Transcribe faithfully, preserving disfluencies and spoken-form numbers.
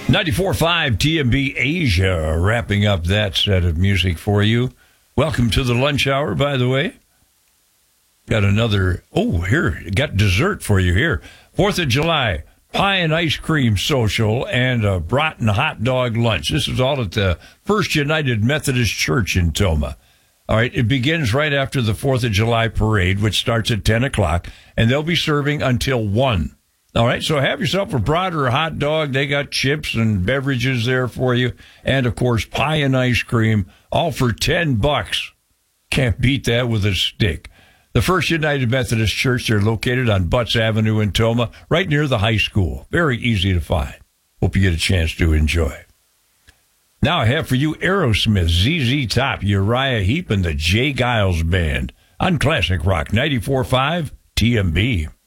ninety-four point five T M B Asia, wrapping up that set of music for you. Welcome to the lunch hour, by the way. Got another, oh, here, got dessert for you here. fourth of July, pie and ice cream social and a Broughton hot dog lunch. This is all at the First United Methodist Church in Tomah. All right, it begins right after the fourth of July parade, which starts at ten o'clock, and they'll be serving until one. All right, so have yourself a brat or a hot dog. They got chips and beverages there for you. And, of course, pie and ice cream, all for ten bucks. Can't beat that with a stick. The First United Methodist Church, they're located on Butts Avenue in Tomah, right near the high school. Very easy to find. Hope you get a chance to enjoy. Now I have for you Aerosmith, Z Z Top, Uriah Heep, and the Jay Giles Band on Classic Rock ninety-four point five T M B.